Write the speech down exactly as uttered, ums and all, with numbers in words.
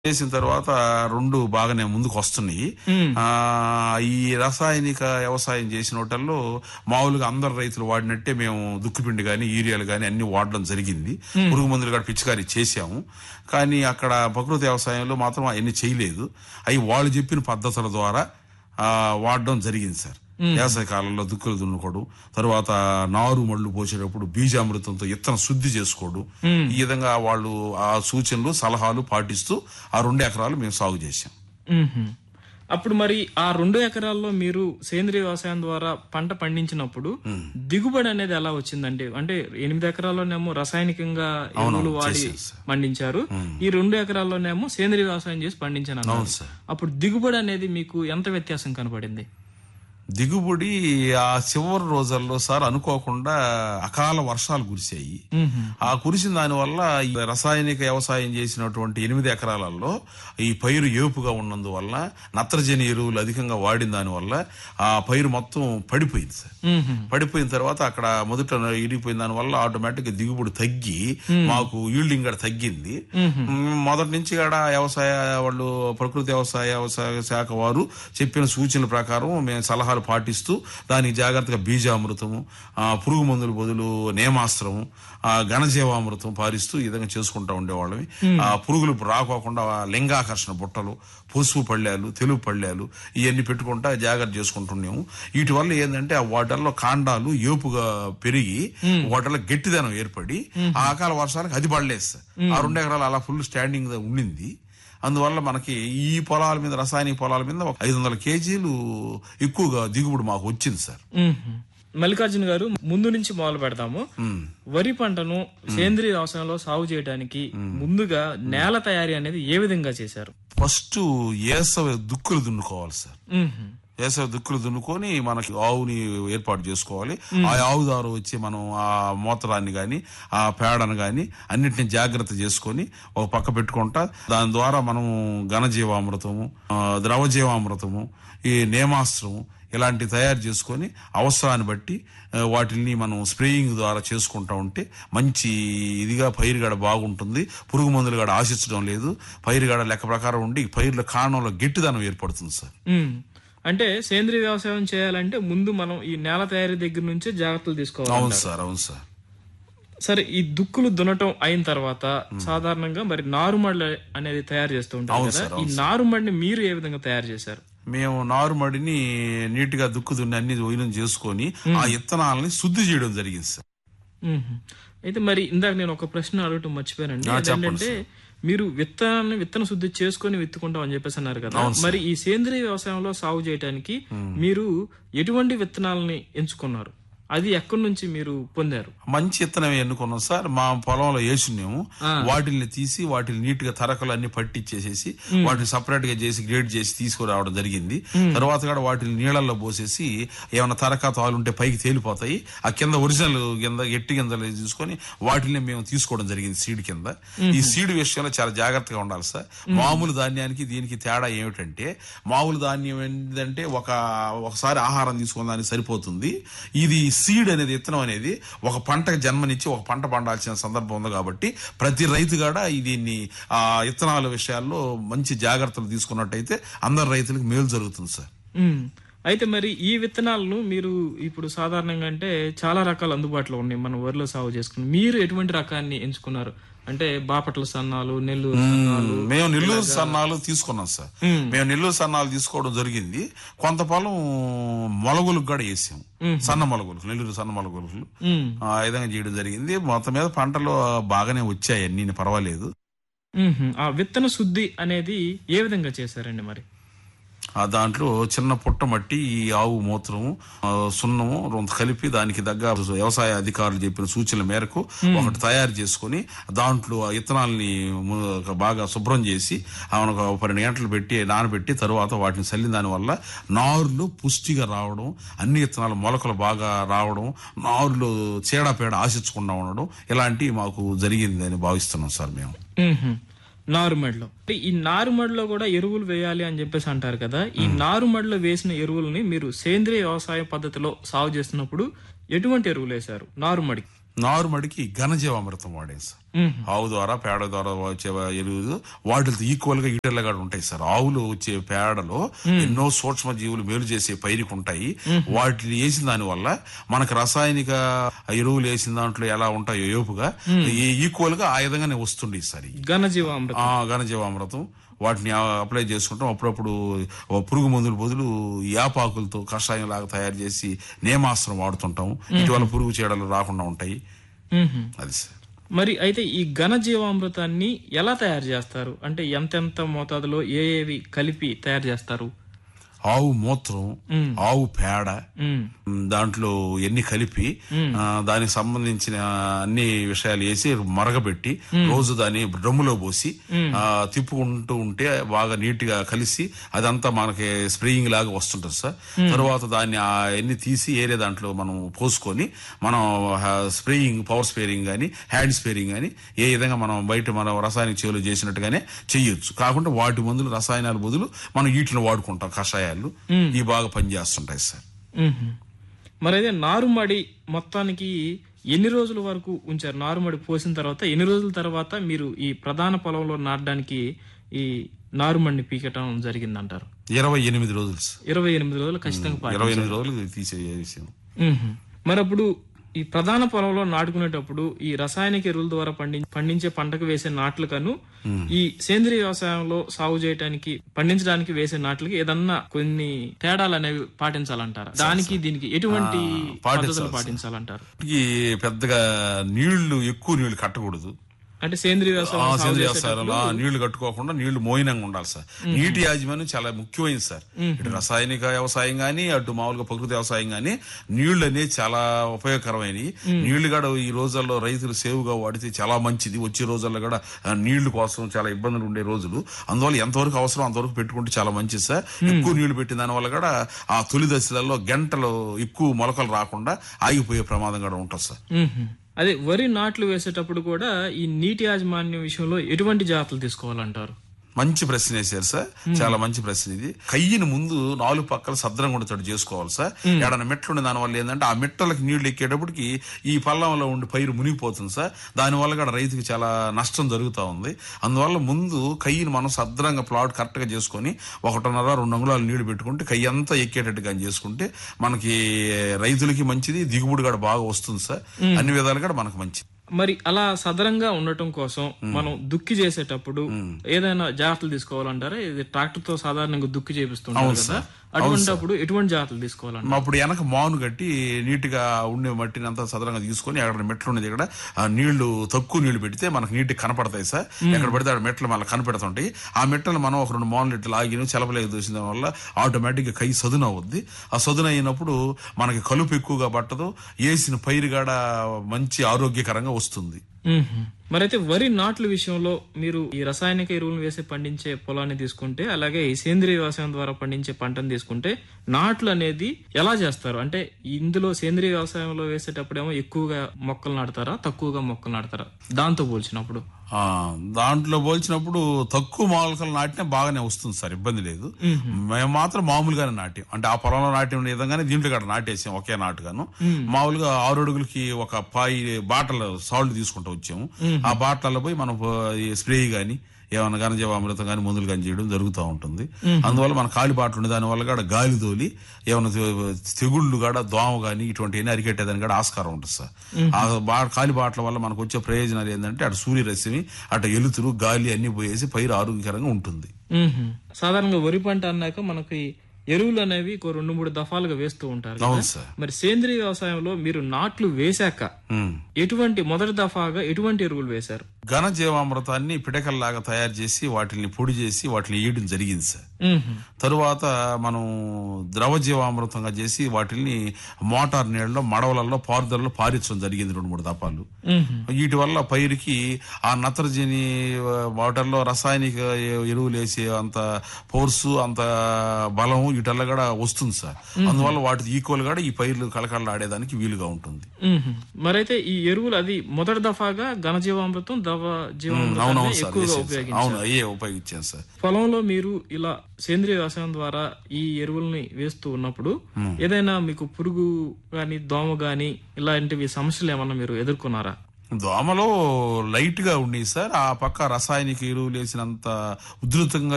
చేసిన తర్వాత రెండు బాగానే ముందుకు వస్తున్నాయి. ఆ ఈ రసాయనిక వ్యవసాయం చేసిన వాటిల్లో మామూలుగా అందరు రైతులు వాడినట్టే మేము దుక్కిపిండి గాని యూరియాలు గాని అన్ని వాడడం జరిగింది. పురుగు మందులు కూడా పిచికారీ చేశాము. కానీ అక్కడ ప్రకృతి వ్యవసాయంలో మాత్రం అవన్నీ చేయలేదు. అవి వాళ్ళు చెప్పిన పద్ధతుల ద్వారా ఆ వాడడం జరిగింది సార్. వ్యవసాయ కాలంలో దుక్కులు దున్నుకోవడం, తర్వాత నారు మళ్ళు పోసేటప్పుడు బీజామృతంతో ఇత్తనం శుద్ధి చేసుకోవడం, ఈ విధంగా వాళ్ళు ఆ సూచనలు సలహాలు పాటిస్తూ ఆ రెండు ఎకరాలు మేము సాగు చేశాం. అప్పుడు మరి ఆ రెండు ఎకరాల్లో మీరు సేంద్రియ వ్యవసాయం ద్వారా పంట పండించినప్పుడు దిగుబడి అనేది ఎలా వచ్చిందండి? అంటే ఎనిమిది ఎకరాల్లోనేమో రసాయనికంగా ఎరువులు వాడి పండించారు, ఈ రెండు ఎకరాల్లోనేమో సేంద్రియ వ్యవసాయం చేసి పండించాను. అప్పుడు దిగుబడి అనేది మీకు ఎంత వ్యత్యాసం కనపడింది? దిగుబడి ఆ చివరి రోజుల్లో సార్ అనుకోకుండా అకాల వర్షాలు కురిశాయి. ఆ కురిసిన దాని వల్ల ఈ రసాయనిక వ్యవసాయం చేసినటువంటి ఎనిమిది ఎకరాలలో ఈ పైరు ఏపుగా ఉన్నందువల్ల నత్రజని ఎరువులు అధికంగా వాడిన దాని వల్ల ఆ పైరు మొత్తం పడిపోయింది సార్. పడిపోయిన తర్వాత అక్కడ మొదట ఇరిగిపోయిన దాని వల్ల ఆటోమేటిక్ గా దిగుబడి తగ్గి మాకు ఈల్డింగ్ కూడా తగ్గింది. మొదటి నుంచి కూడా వ్యవసాయ వాళ్ళు ప్రకృతి వ్యవసాయ వ్యవసాయ శాఖ వారు చెప్పిన సూచనల ప్రకారం మేము సలహాలు పాటిస్తూ దానికి జాగ్రత్తగా బీజామృతము, ఆ పురుగు మందుల బదులు నేమాస్త్రము, ఆ ఘనజీవామృతం పారిస్తూ ఈ విధంగా చేసుకుంటా ఉండేవాళ్ళమి. ఆ పురుగులు రాకోకుండా లింగాకర్షణ బుట్టలు, పసుపు పళ్ళాలు, తెలుగు పళ్ళాలు ఇవన్నీ పెట్టుకుంటా జాగ్రత్త చేసుకుంటున్నాము. వీటి వల్ల ఏంటంటే ఆ వాటర్లో కాండాలు ఏపుగా పెరిగి వాటర్లో గట్టిదనం ఏర్పడి ఆ అకాల వర్షాలకు అది పడలేదు సార్. ఆ రెండు ఎకరాలు అలా ఫుల్ స్టాండింగ్ ఉండింది. అందువల్ల మనకి ఈ పొలాల మీద రసాయనిక పొలాల మీద ఒక ఐదు వందల కేజీలు ఎక్కువగా దిగుబడి మాకు వచ్చింది సార్. మల్లికార్జున గారు, ముందు నుంచి మొదలు పెడతాము. వరి పంటను సేంద్రియ వ్యవసాయంలో సాగు చేయడానికి ముందుగా నేల తయారీ అనేది ఏ విధంగా చేశారు? ఫస్ట్ ఏసవ దుక్కులు దున్నుకోవాలి సార్. వేసవి దుక్కులు దున్నుకొని మనకి ఆవుని ఏర్పాటు చేసుకోవాలి. ఆ ఆవు దారు వచ్చి మనం ఆ మూత్రాన్ని గాని ఆ పేడను గాని అన్నిటిని జాగ్రత్త చేసుకొని ఒక పక్క పెట్టుకుంటా దాని ద్వారా మనం ఘనజీవామృతము, ద్రవజీవామృతము, ఈ నేమాస్త్రము ఇలాంటి తయారు చేసుకొని అవసరాన్ని బట్టి వాటిని మనం స్ప్రేయింగ్ ద్వారా చేసుకుంటా ఉంటే మంచి ఇదిగా పైరుగడ బాగుంటుంది. పురుగు మందులు గడ ఆశించడం లేదు. పైరుగడ లెక్క ప్రకారం ఉండి పైరుల కాణంలో గట్టిదనం ఏర్పడుతుంది సార్. అంటే సేంద్రియ వ్యవసాయం చేయాలంటే ముందు మనం ఈ నేల తయారీ దగ్గర నుంచే జాగ్రత్తలు తీసుకోవాలి. అవును సార్, అవును సార్. సరే, ఈ దుక్కులు దున్నటం అయిన తర్వాత సాధారణంగా మరి నారుమడి అనేది తయారు చేస్తూ ఉంటాం కదా, ఈ నారుమడిని మీరు ఏ విధంగా తయారు చేశారు? మేము నారుమడిని నీట్ గా దుక్కు దున్ని అన్ని వైనం చేసుకొని ఆ విత్తనాలని శుద్ధి చేయడం జరిగింది సార్. అయితే మరి ఇందాక నేను ఒక ప్రశ్న అడగటం మర్చిపోయానండి. ఏంటంటే మీరు విత్తనాన్ని విత్తన శుద్ధి చేసుకుని విత్తుకుంటాం అని చెప్పేసి అన్నారు కదా, మరి ఈ సేంద్రియ వ్యవసాయంలో సాగు చేయడానికి మీరు ఎటువంటి విత్తనాలని ఎంచుకున్నారు? అది ఎక్కడి నుంచి మీరు పొందారు? మంచి విత్తనం ఎన్నుకున్నాం సార్. మా పొలంలో వేసున్నాము. వాటిని తీసి వాటిని నీట్ గా తరకలు అన్ని పట్టించేసేసి వాటిని సపరేట్ గా చేసి గ్రేడ్ చేసి తీసుకురావడం జరిగింది. తర్వాత కూడా వాటిని నీళ్లలో పోసేసి ఏమైనా తరకా తాలు ఉంటే పైకి తేలిపోతాయి. ఆ కింద ఒరిజినల్ కింద ఎట్టి కిందలు తీసుకొని వాటిని మేము తీసుకోవడం జరిగింది సీడ్ కింద. ఈ సీడ్ విషయంలో చాలా జాగ్రత్తగా ఉండాలి సార్. మామూలు ధాన్యానికి దీనికి తేడా ఏమిటంటే, మామూలు ధాన్యం ఏంటంటే ఒక ఒకసారి ఆహారం తీసుకున్న దానికి సరిపోతుంది. ఇది సీడ్ అనేది విత్తనం అనేది ఒక పంటకు జన్మనిచ్చి ఒక పంట పండాల్సిన సందర్భం ఉంది. కాబట్టి ప్రతి రైతు కూడా దీన్ని ఆ విత్తనాల విషయాల్లో మంచి జాగ్రత్తలు తీసుకున్నట్టయితే అందరు రైతులకు మేలు జరుగుతుంది సార్. అయితే మరి ఈ విత్తనాలను మీరు ఇప్పుడు సాధారణంగా అంటే చాలా రకాలు అందుబాటులో ఉన్నాయి మనం వరిలో సాగు చేసుకుని, మీరు ఎటువంటి రకాన్ని ఎంచుకున్నారు? అంటే బాపట్ల సన్నాలు, నెల్లూరు సన్నాలు? మేము నెల్లూరు సన్నాలు తీసుకున్నాం సార్. మేము నెల్లూరు సన్నాలు తీసుకోవడం జరిగింది. కొంత పొలం మొలగులకు కూడా వేసాం, సన్న మొలగులు, నెల్లూరు సన్న మొలగులు ఆ విధంగా చేయడం జరిగింది. మొత్తం మీద పంటలు బాగానే వచ్చాయి, అన్ని పర్వాలేదు. ఆ విత్తన శుద్ధి అనేది ఏ విధంగా చేశారండి మరి? ఆ దాంట్లో చిన్న పుట్ట మట్టి, ఈ ఆవు మూత్రము, సున్నము కలిపి దానికి తగ్గ వ్యవసాయ అధికారులు చెప్పిన సూచనల మేరకు ఒకటి తయారు చేసుకుని దాంట్లో విత్తనాలని బాగా శుభ్రం చేసి ఒక పన్నెండు గంటలు పెట్టి నానబెట్టి తరువాత వాటిని చల్లిన దాని వల్ల నారులు పుష్టిగా రావడం, అన్ని విత్తనాలు మొలకలు బాగా రావడం, నారులు చీడపేడ ఆశించకుండా ఉండడం ఇలాంటివి మాకు జరిగింది అని భావిస్తున్నాం సార్ మేము. నారుమడిలో ఈ నారుమడిలో కూడా ఎరువులు వేయాలి అని చెప్పేసి అంటారు కదా, ఈ నారుమడిలో వేసిన ఎరువులని మీరు సేంద్రియ వ్యవసాయ పద్ధతిలో సాగు చేస్తున్నప్పుడు ఎటువంటి ఎరువులు వేశారు నారుమడికి? నారుమడికి ఘనజీవామృతం వాడాం సార్. ఆవు ద్వారా పేడ ద్వారా వచ్చే ఎరువులు వాటితో ఈక్వల్ గా ఈటర్లు కూడా ఉంటాయి సార్. ఆవులు వచ్చే పేడలో ఎన్నో సూక్ష్మ జీవులు మేలు చేసే పైరికి ఉంటాయి. వాటిని వేసిన దాని వల్ల మనకు రసాయనిక ఎరువులు వేసిన దాంట్లో ఎలా ఉంటాయో ఏపుగా ఈక్వల్ గా ఆ విధంగానే వస్తుండే సార్ ఘనజీవామృతం. ఘనజీవామృతం వాటిని అప్లై చేసుకుంటాం. అప్పుడప్పుడు పురుగు మందుల బదులు యాపాకులతో కషాయం లాగా తయారు చేసి నేమాస్త్రం వాడుతుంటాం. ఇటీవల పురుగు చీడలు రాకుండా ఉంటాయి. అది సార్. మరి అయితే ఈ ఘనజీవామృతాన్ని ఎలా తయారు చేస్తారు? అంటే ఎంతెంత మోతాదులో ఏ ఏవి కలిపి తయారు చేస్తారు? ఆవు మూత్రం, ఆవు పేడ, దాంట్లో ఎన్ని కలిపి దానికి సంబంధించిన అన్ని విషయాలు వేసి మరగబెట్టి రోజు దాన్ని డ్రమ్ములో పోసి తిప్పుకుంటూ ఉంటే బాగా నీట్ గా కలిసి అదంతా మనకి స్ప్రేయింగ్ లాగా వస్తుంటది సార్. తర్వాత దాన్ని ఎన్ని తీసి ఏరే దాంట్లో మనం పోసుకొని మనం స్ప్రేయింగ్, పవర్ స్ప్రేయింగ్ గానీ హ్యాండ్ స్ప్రేయింగ్ గానీ ఏ విధంగా మనం బయట మనం రసాయనిక చేలు చేసినట్టుగానే చెయ్యొచ్చు. కాకుండా వాటి మందులు రసాయనాల బదులు మనం వీటిని వాడుకుంటాం. కషాయాలు ఇవి బాగా పనిచేస్తుంటాయి సార్. మరి అయితే నారుమడి మొత్తానికి ఎన్ని రోజుల వరకు ఉంచారు? నారుమడి పోసిన తర్వాత ఎన్ని రోజుల తర్వాత మీరు ఈ ప్రధాన పొలంలో నాటడానికి ఈ నారుమడిని పీకటం జరిగిందంటారు? ఇరవై ఎనిమిది రోజులు ఇరవై ఎనిమిది రోజులు ఖచ్చితంగా ఇరవై ఎనిమిది రోజులు తీసే. మరి అప్పుడు ఈ ప్రధాన పొలంలో నాటుకునేటప్పుడు ఈ రసాయనిక ఎరువుల ద్వారా పండి పండించే పంటకు వేసే నాట్లు కను ఈ సేంద్రియ వ్యవసాయంలో సాగు చేయడానికి పండించడానికి వేసే నాట్లకి ఏదన్నా కొన్ని తేడాలు అనేవి పాటించాలంటారా? దానికి దీనికి ఎటువంటి పద్ధతులు పాటించాలంటారు? పెద్దగా నీళ్లు ఎక్కువ నీళ్లు కట్టకూడదు. అంటే సేంద్రియ వ్యవసాయం సేంద్రియ వ్యవసాయంలో నీళ్లు కట్టుకోకుండా నీళ్లు మోయినంగా ఉండాలి సార్. నీటి యాజమాన్యం చాలా ముఖ్యమైనది సార్. ఇటు రసాయనిక వ్యవసాయం గానీ అటు మామూలుగా ప్రకృతి వ్యవసాయం గానీ నీళ్లు అనేది చాలా ఉపయోగకరమైనవి. నీళ్లు కూడా ఈ రోజుల్లో రైతులు సేవుగా వాడితే చాలా మంచిది. వచ్చే రోజుల్లో కూడా నీళ్లు కోసం చాలా ఇబ్బందులు ఉండే రోజులు. అందువల్ల ఎంతవరకు అవసరం అంతవరకు పెట్టుకుంటే చాలా మంచిది సార్. ఎక్కువ నీళ్లు పెట్టిన దాని వల్ల కూడా ఆ తొలి దశలలో గంటలు ఎక్కువ మొలకలు రాకుండా ఆగిపోయే ప్రమాదం కూడా ఉంటుంది సార్. అదే వరి నాట్లు వేసేటప్పుడు కూడా ఈ నీటి యాజమాన్యం విషయంలో ఎటువంటి జాగ్రత్తలు తీసుకోవాలంటారు? మంచి ప్రశ్న వేశారు సార్. చాలా మంచి ప్రశ్న ఇది. కయ్యిని ముందు నాలుగు పక్కల సద్రంగా ఉండేటట్టు చేసుకోవాలి సార్. ఏడన్నా మెట్లు ఉండే దాని వల్ల ఏంటంటే ఆ మెట్లకి నీళ్లు ఎక్కేటప్పటికి ఈ పల్లంలో ఉండి పైరు మునిగిపోతుంది సార్. దానివల్ల కూడా రైతుకి చాలా నష్టం జరుగుతూ ఉంది. అందువల్ల ముందు కయ్యిని మనం సద్రంగా ప్లాట్ కరెక్ట్ గా చేసుకుని ఒకటిన్నర రెండు అంగుళాలు నీళ్లు పెట్టుకుంటే కయ్యి అంతా ఎక్కేటట్టుగా చేసుకుంటే మనకి రైతులకి మంచిది, దిగుబడి కూడా బాగా వస్తుంది సార్. అన్ని విధాలు కూడా మనకు మంచిది. మరి అలా సదరంగా ఉండటం కోసం మనం దుక్కి చేసేటప్పుడు ఏదైనా జాగ్రత్తలు తీసుకోవాలంటారా? ఇది ట్రాక్టర్ తో సాధారణంగా దుక్కి చేపిస్తుంటారు కదా, అటువంటిప్పుడు ఎటువంటి జాగ్రత్తలు తీసుకోవాలంటే? అప్పుడు వెనక మాను కట్టి నీట్ గా ఉండే మట్టిని అంతా సదరంగా తీసుకొని అక్కడ మెట్లు ఉండేది ఇక్కడ నీళ్లు తక్కువ నీళ్లు పెడితే మనకు నీట్ కనపడతాయి సార్. ఎక్కడ పడితే అక్కడ మెట్లు మళ్ళీ కనపెడుతుంటాయి. ఆ మెట్లను మనం ఒక రెండు మానులు ఇట్లా లాగిన చెలపలేక దూసిన దాని వల్ల ఆటోమేటిక్ గా కై సదును అవుద్ది. ఆ సదును అయినప్పుడు మనకి కలుపు ఎక్కువగా పట్టదు, వేసిన పైరు కూడా మంచి ఆరోగ్యకరంగా వస్తుంది. మరైతే వరి నాట్ల విషయంలో మీరు ఈ రసాయనిక ఎరువులు వేసి పండించే పొలాన్ని తీసుకుంటే, అలాగే ఈ సేంద్రియ వ్యవసాయం ద్వారా పండించే పంటను తీసుకుంటే నాట్లు అనేది ఎలా చేస్తారు? అంటే ఇందులో సేంద్రియ వ్యవసాయంలో వేసేటప్పుడేమో ఎక్కువగా మొక్కలు నాటుతారా, తక్కువగా మొక్కలు నాటుతారా దాంతో పోల్చినప్పుడు? దాంట్లో పోల్చినప్పుడు తక్కువ మొలకలు నాటినా బాగానే వస్తుంది సార్, ఇబ్బంది లేదు. మేము మాత్రం మామూలుగానే నాటాం. అంటే ఆ పొలంలో నాటిన విధంగానే దీంట్లో కూడా నాటేసాం ఒకే నాటుగాను. మామూలుగా ఆరు అడుగులకి ఒక పాయి బాటలు సాల్ట్ తీసుకుంటూ వచ్చాము. ఆ బాటలలో పోయి మనం స్ప్రే గానీ ఏమన్నా ఘనజీవామృతం కానీ మందులు కానీ చేయడం జరుగుతూ ఉంటుంది. అందువల్ల మన కాలి బాటలు ఉండే దాని వల్ల కూడా గాలి తోలి ఏమన్నా తెగుళ్లు కూడా దోమ గానీ ఇటువంటి అరికెట్టేదాని కూడా ఆస్కారం ఉంటుంది సార్. ఆ కాలి బాటల వల్ల మనకు వచ్చే ప్రయోజనాలు ఏంటంటే అటు సూర్యరశ్మి, అటు ఎలుతురు, గాలి అన్ని పోయేసి పైరు ఆరోగ్యకరంగా ఉంటుంది. సాధారణంగా వరి పంట అన్నాక మనకి ఎరువులు అనేవి రెండు మూడు దఫాలుగా వేస్తూ ఉంటారు. మరి సేంద్రియ వ్యవసాయంలో మీరు నాట్లు వేశాక ఎటువంటి మొదటి దఫాగా ఎటువంటి ఎరువులు వేశారు? ఘనజీవామృతాన్ని పిడకల్లాగా తయారు చేసి వాటిని పొడి చేసి వాటిని వేయడం జరిగింది సార్. తరువాత మనం ద్రవ జీవామృతంగా చేసి వాటిని మోటార్ నీళ్ళలో మడవలలో పారుదలలో పారించడం జరిగింది రెండు మూడు దఫాలు. వీటి వల్ల పైరుకి ఆ నత్రజని వాటర్లో రసాయనిక ఎరువులు వేసే అంత ఫోర్సు అంత బలం వీటల్లా కూడా వస్తుంది సార్. అందువల్ల వాటి ఈక్వల్ గా ఈ పైర్లు కలకల ఆడేదానికి వీలుగా ఉంటుంది. మరైతే ఈ ఎరువులు అది మొదటి దఫాగా ఘనజీవామృతం ద్రవ జీవామృతం ఎక్కువగా ఉపయోగించాను సార్. పొలంలో మీరు ఇలా సేంద్రియ వ్యవసాయం ద్వారా ఈ ఎరువుల్ని వేస్తూ ఉన్నప్పుడు ఏదైనా మీకు పురుగు గాని దోమ గాని ఇలాంటివి సమస్యలు ఏమన్నా మీరు ఎదుర్కొన్నారా? దోమలు లైట్ గా ఉండేవి సార్. ఆ పక్క రసాయనిక ఎరువులు వేసినంత ఉధృతంగా